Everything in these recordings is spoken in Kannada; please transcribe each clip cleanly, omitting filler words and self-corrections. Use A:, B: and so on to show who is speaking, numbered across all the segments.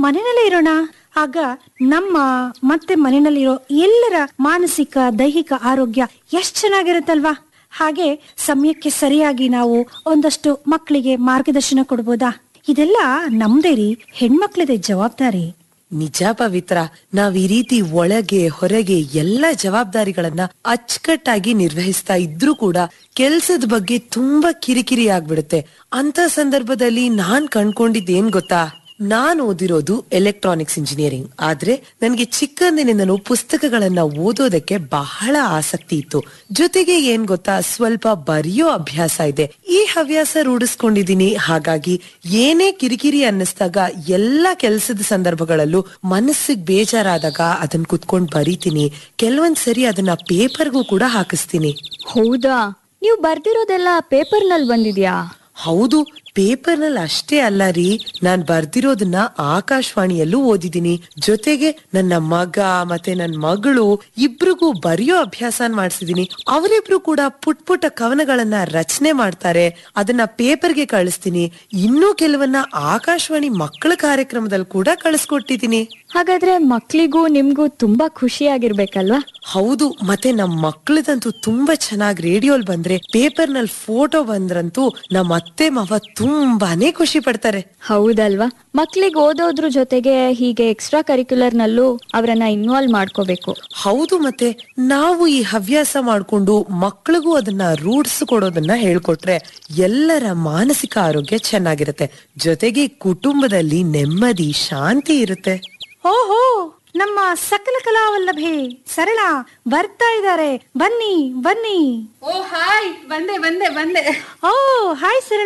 A: ಮನೆಯಲ್ಲೇ ಇರೋಣ. ಆಗ ನಮ್ಮ ಮತ್ತೆ ಮನೆಯಲ್ಲಿರೋ ಎಲ್ಲರ ಮಾನಸಿಕ ದೈಹಿಕ ಆರೋಗ್ಯ ಎಷ್ಟ್ ಚೆನ್ನಾಗಿರುತ್ತಲ್ವಾ. ಹಾಗೆ ಸಮಯಕ್ಕೆ ಸರಿಯಾಗಿ ನಾವು ಒಂದಷ್ಟು ಮಕ್ಕಳಿಗೆ ಮಾರ್ಗದರ್ಶನ ಕೊಡ್ಬೋದಾ? ಇದೆಲ್ಲ ನಮ್ದೇ ರೀ, ಹೆಣ್ಮಕ್ಳದೇ ಜವಾಬ್ದಾರಿ.
B: ನಿಜ ಪವಿತ್ರ, ನಾವ್ ಈ ರೀತಿ ಒಳಗೆ ಹೊರಗೆ ಎಲ್ಲ ಜವಾಬ್ದಾರಿಗಳನ್ನ ಅಚ್ಚುಕಟ್ಟಾಗಿ ನಿರ್ವಹಿಸ್ತಾ ಇದ್ರೂ ಕೂಡ ಕೆಲ್ಸದ ಬಗ್ಗೆ ತುಂಬಾ ಕಿರಿಕಿರಿ ಆಗ್ಬಿಡುತ್ತೆ. ಅಂತ ಸಂದರ್ಭದಲ್ಲಿ ನಾನ್ ಕಂಡ್ಕೊಂಡಿದ್ದೇನ್ ಗೊತ್ತಾ, ನಾನ್ ಓದಿರೋದು ಎಲೆಕ್ಟ್ರಾನಿಕ್ಸ್ ಇಂಜಿನಿಯರಿಂಗ್. ಆದ್ರೆ ನನ್ಗೆ ಚಿಕ್ಕಂದಿನಿಂದನೂ ಪುಸ್ತಕಗಳನ್ನ ಓದೋದಕ್ಕೆ ಬಹಳ ಆಸಕ್ತಿ ಇತ್ತು. ಜೊತೆಗೆ ಏನ್ ಗೊತ್ತಾ, ಸ್ವಲ್ಪ ಬರೆಯೋ ಅಭ್ಯಾಸ ಇದೆ. ಈ ಹವ್ಯಾಸ ರೂಢಿಸ್ಕೊಂಡಿದೀನಿ. ಹಾಗಾಗಿ ಏನೇ ಕಿರಿಕಿರಿ ಅನ್ನಿಸ್ದಾಗ ಎಲ್ಲ ಕೆಲ್ಸದ ಸಂದರ್ಭಗಳಲ್ಲೂ ಮನಸ್ಸಿಗೆ ಬೇಜಾರಾದಾಗ ಅದನ್ನ ಕುತ್ಕೊಂಡ್ ಬರೀತೀನಿ. ಕೆಲವೊಂದ್ಸರಿ ಅದನ್ನ ಪೇಪರ್ಗೂ ಕೂಡ ಹಾಕಿಸ್ತೀನಿ.
C: ಹೌದಾ? ನೀವು ಬರ್ದಿರೋದೆಲ್ಲ ಪೇಪರ್ನಲ್ಲಿ ಬಂದಿದ್ಯಾ?
B: ಹೌದು, ಪೇಪರ್ನಲ್ಲಿ ಅಷ್ಟೇ ಅಲ್ಲ ರೀ, ನಾನ್ ಬರ್ದಿರೋದನ್ನ ಆಕಾಶವಾಣಿಯಲ್ಲೂ ಓದಿದೀನಿ. ಜೊತೆಗೆ ನನ್ನ ಮಗ ಮತ್ತೆ ನನ್ನ ಮಗಳು ಇಬ್ರಿಗೂ ಬರೆಯೋ ಅಭ್ಯಾಸ ಮಾಡ್ಸಿದೀನಿ. ಅವರಿಬ್ರು ಕೂಡ ಪುಟ್ ಪುಟ್ಟ ಕವನಗಳನ್ನ ರಚನೆ ಮಾಡ್ತಾರೆ, ಅದನ್ನ ಪೇಪರ್ಗೆ ಕಳಿಸ್ತೀನಿ. ಇನ್ನೂ ಕೆಲವನ್ನ ಆಕಾಶವಾಣಿ ಮಕ್ಕಳ ಕಾರ್ಯಕ್ರಮದಲ್ಲಿ ಕೂಡ ಕಳಿಸ್ಕೊಟ್ಟಿದೀನಿ.
C: ಹಾಗಾದ್ರೆ ಮಕ್ಳಿಗೂ ನಿಮ್ಗೂ ತುಂಬಾ ಖುಷಿಯಾಗಿರ್ಬೇಕಲ್ವಾ?
B: ಹೌದು, ಮತ್ತೆ ನಮ್ ಮಕ್ಕಳದಂತೂ ತುಂಬಾ ಚೆನ್ನಾಗಿ ರೇಡಿಯೋಲ್ ಬಂದ್ರೆ, ಪೇಪರ್ ನಲ್ಲಿ ಫೋಟೋ ಬಂದ್ರಂತೂ ನಮ್ಮ ಅತ್ತೆ ಮಾವ ತುಂಬಾನೇ ಖುಷಿ ಪಡ್ತಾರೆ.
C: ಹೌದಲ್ವಾ? ಮಕ್ಳಿಗೆ ಓದೋದ್ರ ಜೊತೆಗೆ ಹೀಗೆ ಎಕ್ಸ್ಟ್ರಾ ಕರಿಕ್ಯುಲರ್ ನಲ್ಲೂ ಅವರನ್ನ ಇನ್ವಾಲ್ವ್ ಮಾಡ್ಕೋಬೇಕು.
B: ಹೌದು, ಮತ್ತೆ ನಾವು ಈ ಹವ್ಯಾಸ ಮಾಡ್ಕೊಂಡು ಮಕ್ಕಳಿಗೂ ಅದನ್ನ ರೂಢಿಸಿಕೊಡೋದನ್ನ ಹೇಳ್ಕೊಟ್ರೆ ಎಲ್ಲರ ಮಾನಸಿಕ ಆರೋಗ್ಯ ಚೆನ್ನಾಗಿರುತ್ತೆ. ಜೊತೆಗೆ ಕುಟುಂಬದಲ್ಲಿ ನೆಮ್ಮದಿ ಶಾಂತಿ ಇರುತ್ತೆ.
A: ಓಹೋ, ನಮ್ಮ ಸಕಲ ಕಲಾವಲ್ಲಭೆ ಸರಳ ಬರ್ತಾ ಇದ್ದಾರೆ. ಬನ್ನಿ ಬನ್ನಿ.
D: ಓ ಹಾಯ್, ಬಂದೆ ಬಂದೆ ಬಂದೆ.
A: ಓ ಹಾಯ್ ಸರಳ.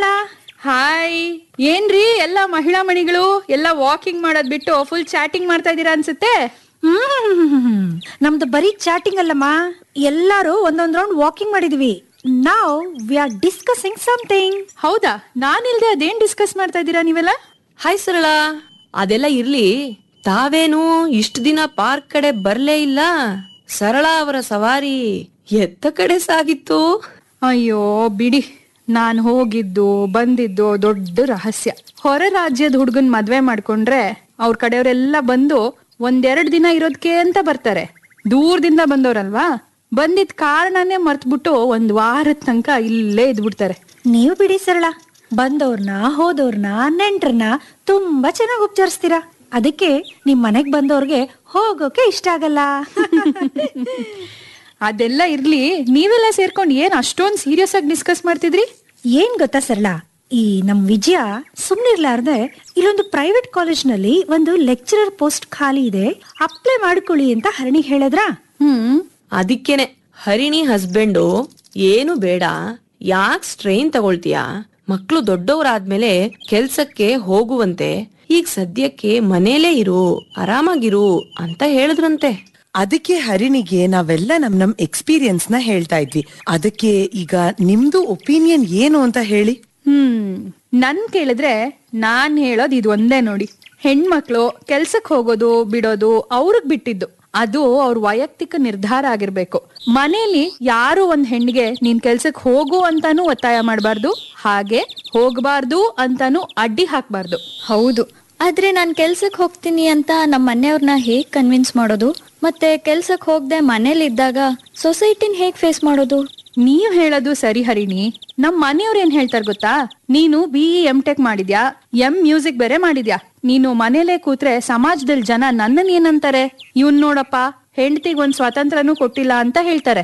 D: ಹಾಯ್. ಏನ್ರಿ ಎಲ್ಲ ಮಹಿಳಾ ಮಣಿಗಳು ಎಲ್ಲ ವಾಕಿಂಗ್ ಮಾಡೋದ್ ಬಿಟ್ಟು ಫುಲ್ ಚಾಟಿಂಗ್ ಮಾಡ್ತಾ ಇದೀರಾ ಅನ್ಸುತ್ತೆ.
A: ನಮ್ದು ಬರೀ ಚಾಟಿಂಗ್ ಅಲ್ಲಮ್ಮ, ಎಲ್ಲಾರು ಒಂದೊಂದ್ ರೌಂಡ್ ವಾಕಿಂಗ್ ಮಾಡಿದ್ವಿ. ನಾವ್ ವಿ ಆರ್ ಡಿಸ್ಕಸಿಂಗ್ ಸಮಥಿಂಗ್.
D: ಹೌದಾ? ನಾನಿಲ್ದೆ ಅದೇನ್ ಡಿಸ್ಕಸ್ ಮಾಡ್ತಾ ಇದೀರಾ ನೀವೆಲ್ಲ?
E: ಹಾಯ್ ಸರಳ, ಅದೆಲ್ಲ ಇರ್ಲಿ, ತಾವೇನು ಇಷ್ಟು ದಿನ ಪಾರ್ಕ್ ಕಡೆ ಬರ್ಲೇ ಇಲ್ಲ. ಸರಳ ಅವರ ಸವಾರಿ ಎತ್ತ ಕಡೆ ಸಾಗಿತ್ತು?
D: ಅಯ್ಯೋ ಬಿಡಿ, ನಾನ್ ಹೋಗಿದ್ದು ಬಂದಿದ್ದು ದೊಡ್ಡ ರಹಸ್ಯ. ಹೊರ ರಾಜ್ಯದ ಹುಡ್ಗನ್ ಮದ್ವೆ ಮಾಡ್ಕೊಂಡ್ರೆ ಅವ್ರ ಕಡೆಯವರೆಲ್ಲ ಬಂದು ಒಂದೆರಡು ದಿನ ಇರೋದಕ್ಕೆ ಅಂತ ಬರ್ತಾರೆ. ದೂರದಿಂದ ಬಂದವ್ರಲ್ವಾ, ಬಂದಿದ್ ಕಾರಣನೇ ಮರ್ತ್ಬಿಟ್ಟು ಒಂದ್ ವಾರದ ತನಕ ಇಲ್ಲೇ ಇದ್ಬಿಡ್ತಾರೆ.
A: ನೀವು ಬಿಡಿ ಸರಳ, ಬಂದವ್ರನ್ನ ಹೋದವ್ರನ್ನ ನೆಂಟ್ರನ್ನ ತುಂಬಾ ಚೆನ್ನಾಗಿ ಉಪಚರಿಸ್ತೀರಾ. ಅದಕ್ಕೆ ನಿಮ್ ಮನೆಗ್ ಬಂದವ್ರಿಗೆ ಹೋಗೋಕೆ ಇಷ್ಟ ಆಗಲ್ಲ.
D: ಅದೆಲ್ಲ ಇರ್ಲಿ, ನೀವೆಲ್ಲ ಸೇರ್ಕೊಂಡು ಏನ್ ಅಷ್ಟೊಂದ್ ಸೀರಿಯಸ್ ಆಗಿ ಡಿಸ್ಕಸ್ ಮಾಡ್ತಿದ್ರಿ?
A: ಏನ್ ಗೊತ್ತಾ ಸರಳ, ಈ ನಮ್ ವಿಜಯ ಸುಮ್ನಿರ್ಲಾರ್ದೆ ಇಲ್ಲೊಂದು ಪ್ರೈವೇಟ್ ಕಾಲೇಜ್ ನಲ್ಲಿ ಒಂದು ಲೆಕ್ಚರರ್ ಪೋಸ್ಟ್ ಖಾಲಿ ಇದೆ, ಅಪ್ಲೈ ಮಾಡ್ಕೊಳ್ಳಿ ಅಂತ ಹರಣಿ ಹೇಳಿದ್ರ.
E: ಅದಕ್ಕೇನೆ ಹರಿಣಿ ಹಸ್ಬೆಂಡು ಏನು ಬೇಡ, ಯಾಕ್ ಸ್ಟ್ರೈನ್ ತಗೊಳ್ತೀಯಾ, ಮಕ್ಳು ದೊಡ್ಡವರಾದ್ಮೇಲೆ ಕೆಲ್ಸಕ್ಕೆ ಹೋಗುವಂತೆ, ಈಗ ಸದ್ಯಕ್ಕೆ ಮನೇಲೇ ಇರು, ಆರಾಮಾಗಿರು ಅಂತ ಹೇಳಿದ್ರಂತೆ.
B: ಅದಕ್ಕೆ ಹರಿಣಿಗೆ ನಾವೆಲ್ಲ ನಮ್ ಎಕ್ಸ್ಪೀರಿಯನ್ಸ್ ನ ಹೇಳ್ತಾ ಇದ್ವಿ. ಅದಕ್ಕೆ ಈಗ ನಿಮ್ದು ಒಪಿನಿಯನ್ ಏನು ಅಂತ ಹೇಳಿ.
D: ನನ್ ಕೇಳಿದ್ರೆ ನಾನ್ ಹೇಳೋದ್ ಇದು ಒಂದೇ ನೋಡಿ. ಹೆಣ್ಮಕ್ಳು ಕೆಲ್ಸಕ್ ಹೋಗೋದು ಬಿಡೋದು ಅವ್ರಿಗ್ ಬಿಟ್ಟಿದ್ದು, ಅದು ಅವ್ರ ವೈಯಕ್ತಿಕ ನಿರ್ಧಾರ ಆಗಿರ್ಬೇಕು. ಮನೇಲಿ ಯಾರು ಒಂದ್ ಹೆಣ್ಣಿಗೆ ನೀನ್ ಕೆಲ್ಸಕ್ ಹೋಗು ಅಂತಾನು ಒತ್ತಾಯ ಮಾಡ್ಬಾರ್ದು, ಹಾಗೆ ಹೋಗ್ಬಾರ್ದು ಅಂತಾನು ಅಡ್ಡಿ ಹಾಕ್ಬಾರ್ದು.
C: ಹೌದು, ಆದ್ರೆ ನಾನ್ ಕೆಲ್ಸಕ್ ಹೋಗ್ತೀನಿ ಅಂತ ನಮ್ಮ ಮನೆಯವ್ರನ್ನ ಹೇಗ್ ಕನ್ವಿನ್ಸ್ ಮಾಡೋದು? ಮತ್ತೆ ಕೆಲ್ಸಕ್ ಹೋಗದೆ ಮನೇಲಿ ಇದ್ದಾಗ ಸೊಸೈಟಿನ ಹೇಗ್ ಫೇಸ್ ಮಾಡೋದು?
D: ನೀವ್ ಹೇಳೋದು ಸರಿ ಹರಿಣಿ. ನಮ್ ಮನೆಯವ್ರ ಏನ್ ಹೇಳ್ತಾರ ಗೊತ್ತಾ, ನೀನು BE M.Tech ಮಾಡಿದ್ಯಾ, ಮ್ಯೂಸಿಕ್ ಬೇರೆ ಮಾಡಿದ್ಯಾ, ನೀನು ಮನೇಲೆ ಕೂತ್ರೆ ಸಮಾಜದಲ್ಲಿ ಜನ ನನ್ನನ್ ಏನಂತಾರೆ, ಇವನ್ ನೋಡಪ್ಪ ಹೆಂಡತಿಗ್ ಒಂದ್ ಸ್ವಾತಂತ್ರ್ಯನೂ ಕೊಟ್ಟಿಲ್ಲ ಅಂತ ಹೇಳ್ತಾರೆ.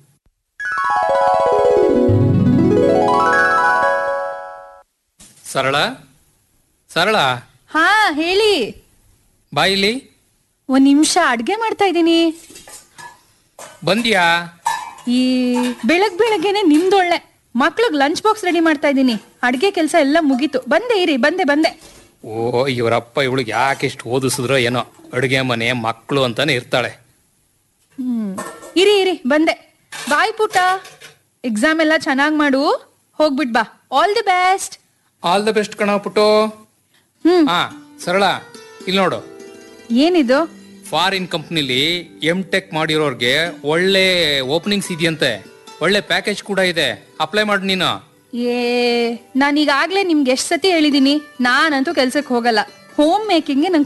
F: ಸರಳ, ಸರಳ.
D: ಹಾ ಹೇಳಿ.
F: ಬಾಯಿಲಿ.
D: ಒಂದ್ ನಿಮಿಷ ಅಡ್ಗೆ ಮಾಡ್ತಾ ಇದ್ದೀನಿ.
F: ಬಂದ್ಯಾ?
D: ಈ ಬೆಳಗ್ಗೆನೆ ನಿಮ್ದೊಳ್ಳೆ. ಮಕ್ಳಿಗ್ ಲಂಚ್ ಬಾಕ್ಸ್ ರೆಡಿ ಮಾಡ್ತಾ ಇದ್ದೀನಿ. ಅಡ್ಗೆ ಕೆಲಸ ಎಲ್ಲ ಮುಗೀತು. ಬಂದೆ ಇರಿ, ಬಂದೆ.
F: ಓ, ಇವರಪ್ಪ ಇವಳಿಗೆ ಯಾಕೆ ಇಷ್ಟು ಓದಿಸಿದ್ರೋ ಏನೋ, ಅಡುಗೆ ಮನೆ ಮಕ್ಕಳು ಅಂತಾನೆ ಇರ್ತಾಳೆ.
D: ಇರಿ ಬಂದೆ. ಬಾಯ್ ಪುಟ್ಟ, ಎಕ್ಸಾಮ್ ಎಲ್ಲ ಚೆನ್ನಾಗ್ ಮಾಡು, ಹೋಗ್ಬಿಟ್ ಬಾ. All the best.
F: All the best ಕಣ ಪುಟ್ಟು. ಹಾ ಸರಳ, ಇಲ್ಲಿ ನೋಡು.
D: ಏನಿದು?
F: ಫಾರಿನ್ ಕಂಪ್ನಿಲಿ M.Tech ಮಾಡಿರೋರ್ಗೆ ಒಳ್ಳೆ ಓಪನಿಂಗ್ಸ್ ಇದೆಯಂತೆ, ಒಳ್ಳೆ ಪ್ಯಾಕೇಜ್ ಕೂಡ ಇದೆ. ಅಪ್ಲೈ ಮಾಡು ನೀನು.
D: ನಾನೀಗಾಗ್ಲೇ ನಿಮ್ಗೆ ಎಷ್ಟ್ ಸತಿ ಹೇಳಿದೀನಿ, ನಾನಂತೂ ಕೆಲ್ಸಕ್ಕೆ ಹೋಗಲ್ಲ. ಹೋಮ್ ಮೇಕಿಂಗ್ಗೆ ನಂಗೆ